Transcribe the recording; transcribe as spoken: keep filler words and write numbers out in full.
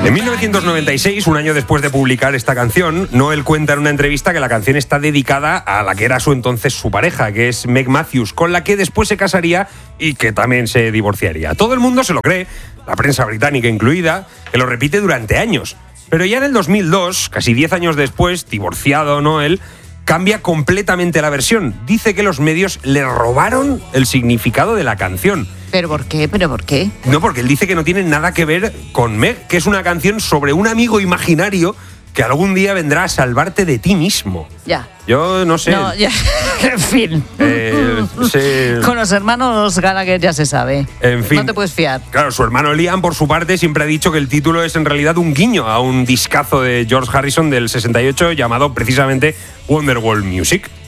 En mil novecientos noventa y seis, un año después de publicar esta canción, Noel cuenta en una entrevista que la canción está dedicada a la que era su entonces su pareja, que es Meg Matthews, con la que después se casaría y que también se divorciaría. Todo el mundo se lo cree, la prensa británica incluida, que lo repite durante años. Pero ya en el dos mil dos, casi diez años después, divorciado Noel, cambia completamente la versión. Dice que los medios le robaron el significado de la canción. ¿Pero por qué? ¿Pero por qué? No, porque él dice que no tiene nada que ver con Meg, que es una canción sobre un amigo imaginario que algún día vendrá a salvarte de ti mismo. Ya. Yo no sé. No, ya. En fin. Eh, se... Con los hermanos Gallagher ya se sabe. En fin. No te puedes fiar. Claro, su hermano Liam, por su parte, siempre ha dicho que el título es en realidad un guiño a un discazo de George Harrison del sesenta y ocho llamado precisamente Wonderwall Music.